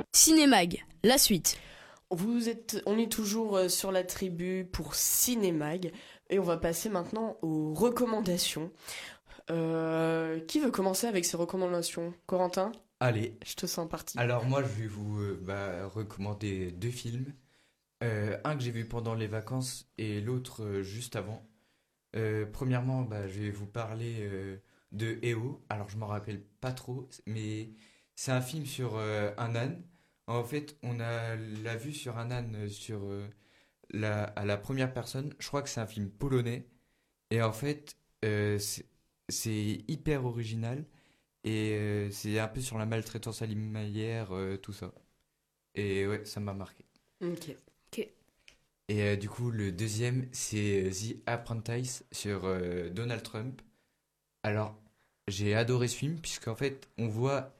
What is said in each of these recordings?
Cinémag, la suite. On est toujours sur la tribu pour Cinémag et on va passer maintenant aux recommandations. Qui veut commencer avec ses recommandations? Corentin, Allez, je te sens parti. alors moi je vais vous recommander deux films. Un que j'ai vu pendant les vacances et l'autre juste avant. Premièrement, je vais vous parler de EO. Alors je m'en rappelle pas trop, mais c'est un film sur un âne. En fait, l'a vu sur un âne à la première personne. Je crois que c'est un film polonais. Et en fait, c'est hyper original. Et c'est un peu sur la maltraitance animalière, tout ça. Et ouais, ça m'a marqué. Ok. Et du coup, le deuxième, c'est The Apprentice sur Donald Trump. Alors, j'ai adoré ce film, puisqu'en fait, on voit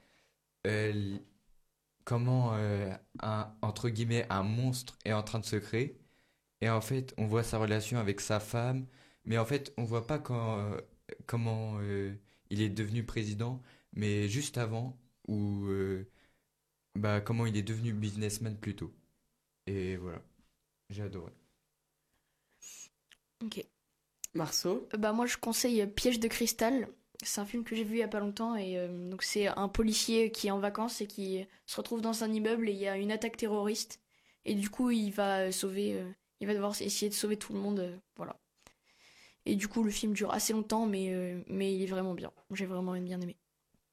comment, entre guillemets, un monstre est en train de se créer. Et en fait, on voit sa relation avec sa femme. Mais en fait, on voit pas comment il est devenu président, mais juste avant, ou comment il est devenu businessman plutôt. Et voilà, j'ai adoré. Ok. Marceau. Moi je conseille Piège de cristal. C'est un film que j'ai vu il y a pas longtemps et donc c'est un policier qui est en vacances et qui se retrouve dans un immeuble et il y a une attaque terroriste et du coup il va devoir essayer de sauver tout le monde, voilà. Et du coup le film dure assez longtemps mais il est vraiment bien. J'ai vraiment bien aimé.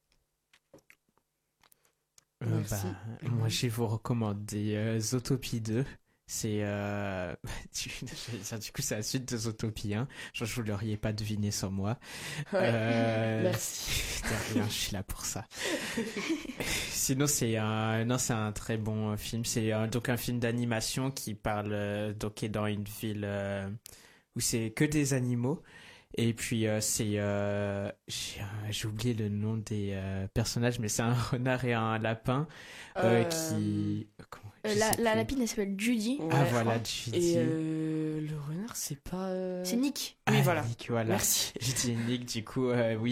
Merci. Moi, je vais vous recommander Zootopie 2. C'est du coup c'est la suite de Zootopie 1. Je vous l'auriez pas deviné sans moi. Merci. De rien, je suis là pour ça. Sinon c'est un très bon film. C'est donc un film d'animation qui parle donc est dans une ville où c'est que des animaux. Et puis j'ai oublié le nom des personnages, mais c'est un renard et un lapin qui La lapine elle s'appelle Judy. Ouais, voilà, Judy. Et le renard, c'est pas. C'est Nick. Oui, voilà. Nick, voilà. Merci. J'ai dit Nick, du coup, oui,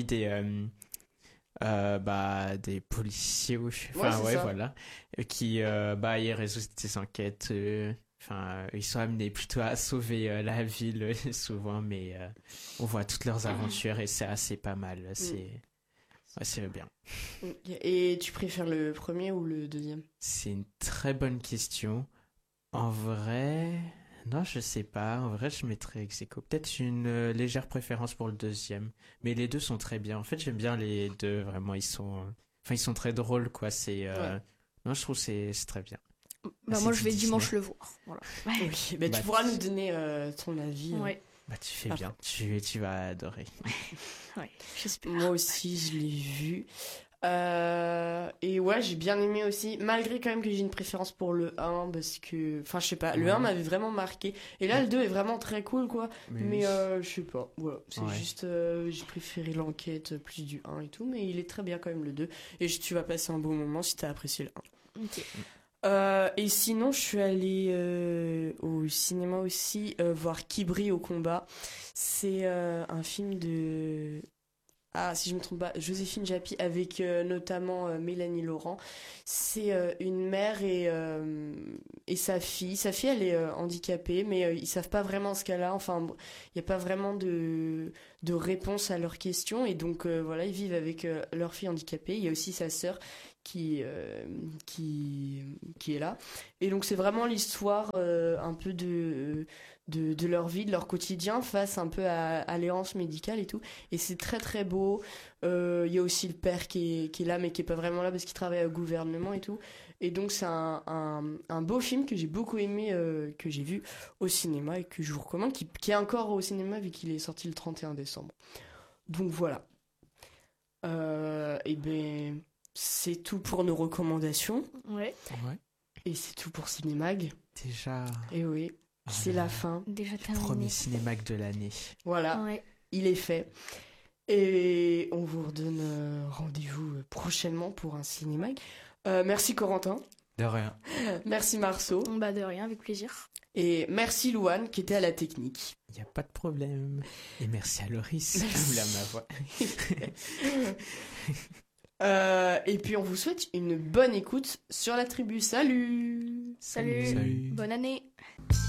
des policiers, enfin, c'est ça. voilà, qui, ils résolvent des enquêtes, ils sont amenés plutôt à sauver la ville, souvent, mais on voit toutes leurs aventures et c'est assez pas mal, c'est bien. Et tu préfères le premier ou le deuxième? C'est une très bonne question. En vrai, non, je sais pas. En vrai, je mettrais ex aequo. Peut-être une légère préférence pour le deuxième. Mais les deux sont très bien. En fait, j'aime bien les deux. Vraiment, ils sont très drôles, quoi. Non, je trouve que c'est très bien. Moi, je vais dimanche le voir. Voilà. Oui, tu pourras nous donner ton avis. Ouais. Tu fais bien. Tu vas adorer. Ouais, j'espère. Moi aussi, je l'ai vu. Et ouais, j'ai bien aimé aussi, malgré quand même que j'ai une préférence pour le 1, parce que, enfin, je sais pas, le 1 m'avait vraiment marqué. Et là, le 2 est vraiment très cool, quoi. Mais je sais pas, voilà, c'est juste, j'ai préféré l'enquête plus du 1 et tout, mais il est très bien quand même le 2. Et tu vas passer un bon moment si t'as apprécié le 1. Ok. Et sinon, je suis allée au cinéma aussi voir Qui brille au combat. C'est un film de... Ah, si je me trompe pas, Joséphine Japy avec notamment Mélanie Laurent. C'est une mère et sa fille. Sa fille, elle est handicapée, mais ils savent pas vraiment ce qu'elle a. Enfin, il n'y a pas vraiment de réponse à leurs questions. Et donc, voilà, ils vivent avec leur fille handicapée. Il y a aussi sa sœur qui est là. Et donc, c'est vraiment l'histoire un peu de leur vie, de leur quotidien face un peu à l'errance médicale et tout. Et c'est très très beau. Il y a aussi le père qui est là, mais qui est pas vraiment là parce qu'il travaille au gouvernement et tout. Et donc c'est un beau film que j'ai beaucoup aimé, que j'ai vu au cinéma et que je vous recommande, qui est encore au cinéma vu qu'il est sorti le 31 décembre. Donc voilà. Et ben c'est tout pour nos recommandations. Ouais. Et c'est tout pour Cinémag. Déjà. Et oui. C'est la fin. Déjà terminé. Premier cinémag de l'année. Voilà, il est fait. Et on vous redonne rendez-vous prochainement pour un cinémag. Merci Corentin. De rien. Merci Marceau. De rien, avec plaisir. Et merci Louane qui était à la technique. Il n'y a pas de problème. Et merci à Loris qui voulait ma voix. Et puis on vous souhaite une bonne écoute sur la tribu. Salut! Salut. Salut. Bonne année.